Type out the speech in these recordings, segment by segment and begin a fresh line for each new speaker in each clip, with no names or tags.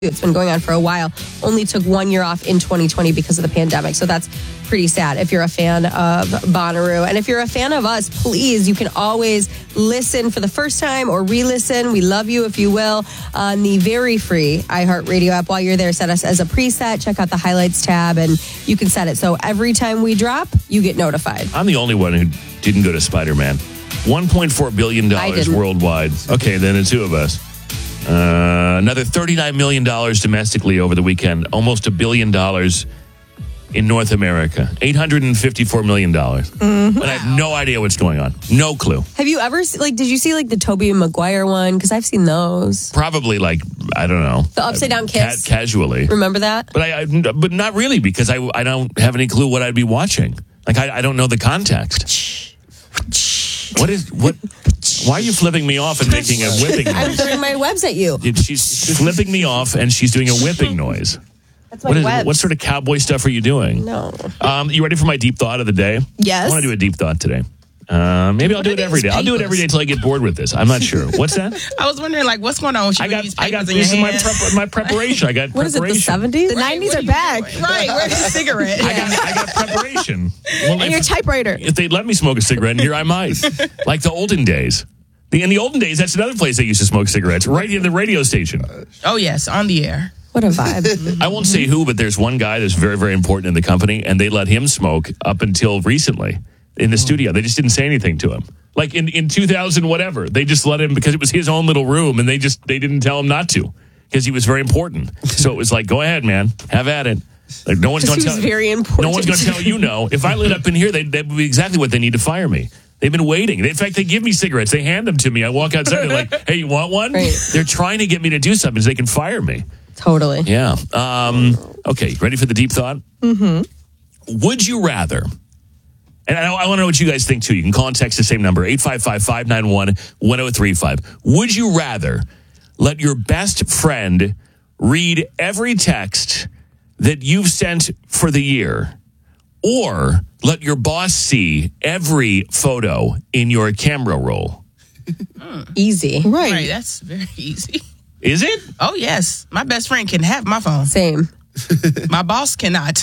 It's been going on for a while. Only took 1 year off in 2020 because of the pandemic. So that's pretty sad if you're a fan of Bonnaroo. And if you're a fan of us, please, you can always listen for the first time or re-listen. We love you, if you will, on the very free iHeartRadio app. While you're there, set us as a preset. Check out the highlights tab and you can set it. So every time we drop, you get notified.
I'm the only one who didn't go to Spider-Man. $1.4 billion worldwide. Okay, then the two of us. Another $39 million domestically over the weekend. Almost $1 billion in North America. $854 million. Mm-hmm. But I have no idea what's going on. No clue.
Have you ever, did you see the Tobey Maguire one? Because I've seen those.
Probably I don't know.
The Upside Down Kiss?
Casually.
Remember that?
But not really, because I don't have any clue what I'd be watching. I don't know the context. Why are you flipping me off and making a whipping noise?
I'm throwing my webs at you.
She's flipping me off and she's doing a whipping noise.
That's my webs.
What sort of cowboy stuff are you doing?
No.
You ready for my deep thought of the day?
Yes.
I want to do a deep thought today. Maybe I'll do it every day. I'll do it every day until I get bored with this. I'm not sure. What's that?
I was wondering, what's going on with you?
I got this in my preparation. I got
what
preparation.
Is it, the 70s?
The 90s are back.
Right, where's the cigarette?
I got preparation. Well,
and your typewriter.
If they'd let me smoke a cigarette in here, I might. Like the olden days. In the olden days, that's another place they used to smoke cigarettes, right in the radio station.
Oh, yes, on the air.
What a vibe.
I won't say who, but there's one guy that's very, very important in the company, and they let him smoke up until recently in the studio. They just didn't say anything to him. Like in 2000, whatever. They just let him because it was his own little room, and they didn't tell him not to because he was very important. So it was like, go ahead, man. Have at it. Like no one's going to tell you.
Very important.
No one's going to tell you no. If I lit up in here, that would be exactly what they need to fire me. They've been waiting. In fact, they give me cigarettes. They hand them to me. I walk outside. They're like, hey, you want one?
Right.
They're trying to get me to do something so they can fire me.
Totally.
Yeah. Okay, ready for the deep thought? Mm-hmm. Would you rather, and I want to know what you guys think, too. You can call and text the same number, 855-591-1035. Would you rather let your best friend read every text that you've sent for the year or let your boss see every photo in your camera roll?
Easy.
Right, that's very easy.
Is it?
Oh, yes. My best friend can have my phone.
Same.
My boss cannot.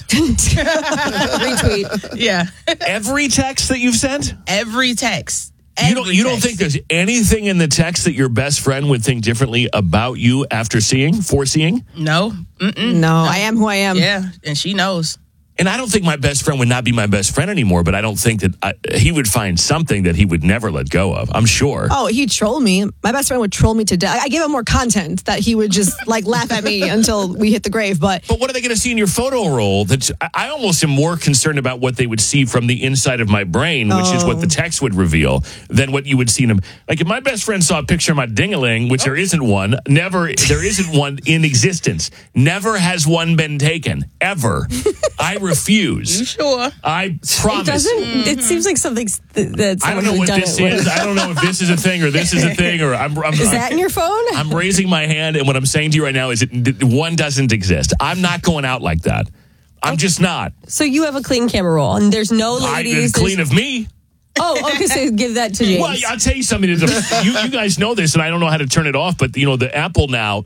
Retweet.
Yeah.
Every text that you've sent?
Every text.
You don't think there's anything in the text that your best friend would think differently about you after foreseeing?
No.
No, I am who I am.
Yeah, and she knows.
And I don't think my best friend would not be my best friend anymore, but I don't think that he would find something that he would never let go of. I'm sure.
Oh, he'd troll me. My best friend would troll me to death. I gave him more content that he would just laugh at me until we hit the grave. But
what are they going to see in your photo roll? I almost am more concerned about what they would see from the inside of my brain, which is what the text would reveal, than what you would see in them. Like if my best friend saw a picture of my ding-a-ling, which there isn't one, there isn't one in existence. Never has one been taken, ever. I refuse.
You sure?
I promise.
It seems like something that
I don't know what this is. I don't know if this is a thing or this is a thing or
is that in your phone?
I'm raising my hand, and what I'm saying to you right now is one doesn't exist. I'm not going out like that. I'm just not.
So you have a clean camera roll, and there's no ladies.
Clean of me.
Oh, okay. So give that to James.
Well, I'll tell you something. You guys know this, and I don't know how to turn it off. But the Apple,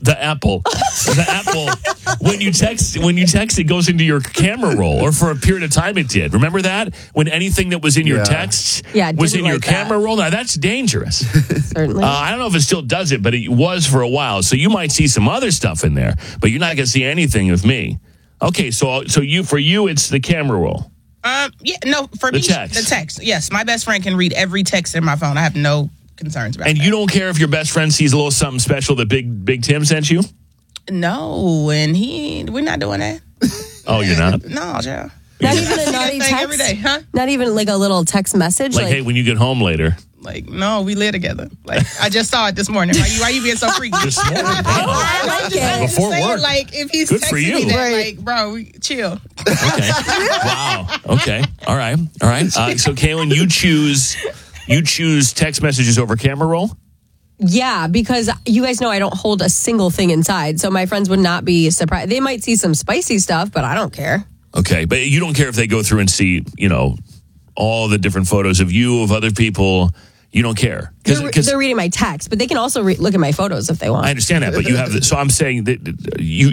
when you text, it goes into your camera roll, or for a period of time it did. Remember that when anything that was in your texts was in your camera roll. Now that's dangerous.
Certainly.
I don't know if it still does it, but it was for a while. So you might see some other stuff in there, but you're not going to see anything of me. Okay, so for you, it's the camera roll.
For me, the text. Yes, my best friend can read every text in my phone. I have no concerns about that.
And you don't care if your best friend sees a little something special that Big Tim sent you?
No, and we're not doing that.
Oh, you're not?
No, yeah.
Not even a naughty text?
Every day, huh?
Not even like a little text message?
Like, hey, when you get home later.
No, we live together. I just saw it this morning. Why you being so freaky?
This morning?
I like it.
Before work.
If he's
good
texting
for you.
me that, bro, chill.
Okay. Wow. Okay. All right. So, Kaylin, you choose text messages over camera roll?
Yeah, because you guys know I don't hold a single thing inside, so my friends would not be surprised. They might see some spicy stuff, but I don't care.
Okay, but you don't care if they go through and see, all the different photos of you, of other people. You don't care.
They're reading my text, but they can also look at my photos if they want.
I understand that, but you have. So I'm saying that you